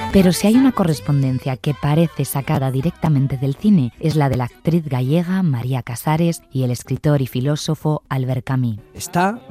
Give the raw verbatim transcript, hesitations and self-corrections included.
Pero si hay una correspondencia que parece sacada directamente del cine, es la de la actriz gallega María Casares y el escritor y filósofo Albert Camus. Está